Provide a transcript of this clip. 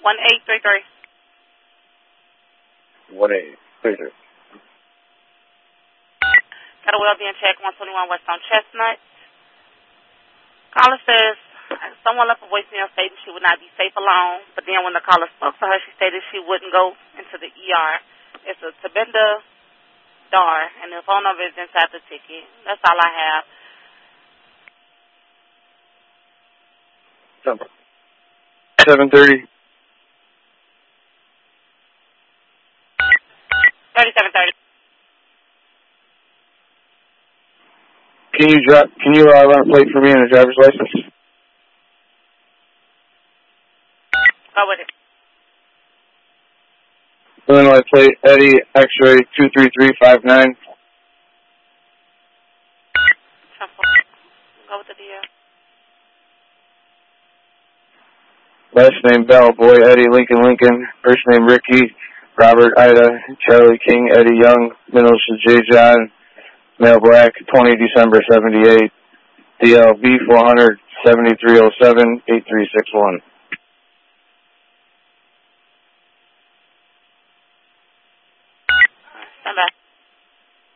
1833. 1833. Got a well-being check, 121 West on Chestnut. Caller says someone left a voicemail stating she would not be safe alone, but then when the caller spoke to her, she stated she wouldn't go into the ER. It's a Tabinda Dar, and the phone number is inside the ticket. That's all I have. 730. 3730. Can you run a plate for me and a driver's license? Go with it. Illinois plate, Eddie, X-ray 23359. Go with the DL. Last name Bell, boy Eddie, Lincoln. First name Ricky, Robert, Ida, Charlie King, Eddie Young. Middle is J. John, male black, 20 December 78. DL B400 7307 8361. Stand by.